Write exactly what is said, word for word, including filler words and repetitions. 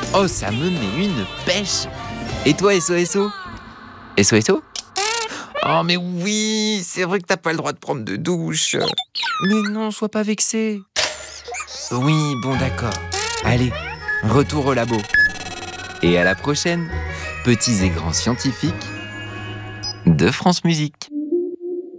Oh, ça me met une pêche. Et toi, S O S O? S O S O? Oh, mais oui, c'est vrai que t'as pas le droit de prendre de douche. Mais non, sois pas vexé. Oui, bon, d'accord. Allez, retour au labo. Et à la prochaine, petits et grands scientifiques de France Musique.